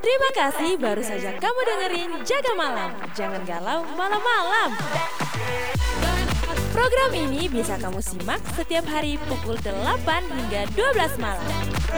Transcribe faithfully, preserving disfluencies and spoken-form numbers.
Terima kasih baru saja kamu dengerin Jaga Malam. Jangan galau malam-malam. Program ini bisa kamu simak setiap hari pukul delapan hingga dua belas malam.